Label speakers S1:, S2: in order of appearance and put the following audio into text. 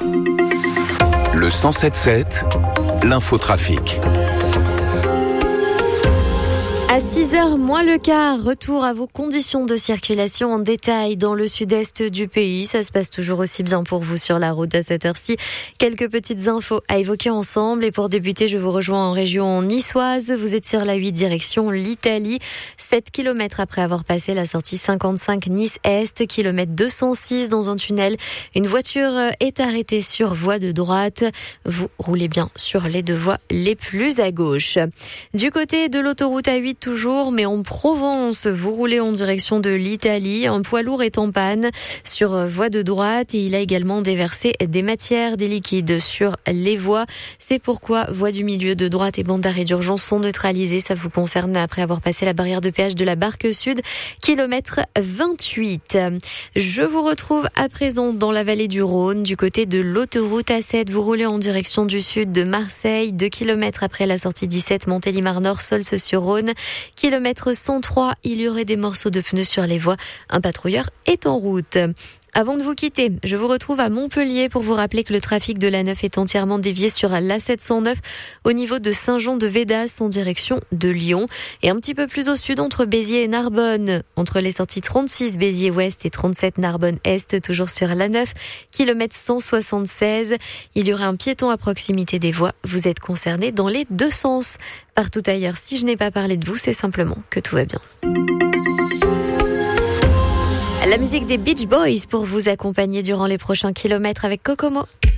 S1: Le 107.7, l'infotrafic.
S2: À 6h moins le quart, retour à vos conditions de circulation en détail dans le sud-est du pays. Ça se passe toujours aussi bien pour vous sur la route à cette heure-ci. Quelques petites infos à évoquer ensemble. Et pour débuter, je vous rejoins en région niçoise. Vous êtes sur la 8 direction l'Italie. 7 km après avoir passé la sortie 55 Nice-Est, kilomètre 206 dans un tunnel. Une voiture est arrêtée sur voie de droite. Vous roulez bien sur les deux voies les plus à gauche. Du côté de l'autoroute A8, toujours, mais en Provence, vous roulez en direction de l'Italie. Un poids lourd est en panne sur voie de droite et il a également déversé des matières, des liquides sur les voies. C'est pourquoi voie du milieu de droite et bande d'arrêt d'urgence sont neutralisées. Ça vous concerne après avoir passé la barrière de péage de la Barque Sud, kilomètre 28. Je vous retrouve à présent dans la vallée du Rhône, du côté de l'autoroute A7. Vous roulez en direction du sud de Marseille, 2 km après la sortie 17 Montélimar-Nord, Saulce-sur-Rhône. Kilomètre 103, il y aurait des morceaux de pneus sur les voies. Un patrouilleur est en route. Avant de vous quitter, je vous retrouve à Montpellier pour vous rappeler que le trafic de l'A9 est entièrement dévié sur l'A709 au niveau de Saint-Jean-de-Védas en direction de Lyon. Et un petit peu plus au sud, entre Béziers et Narbonne, entre les sorties 36 Béziers-Ouest et 37 Narbonne-Est, toujours sur l'A9, kilomètre 176. Il y aurait un piéton à proximité des voies. Vous êtes concernés dans les deux sens. Partout ailleurs, si je n'ai pas parlé de vous, c'est simplement que tout va bien. La musique des Beach Boys pour vous accompagner durant les prochains kilomètres avec Kokomo.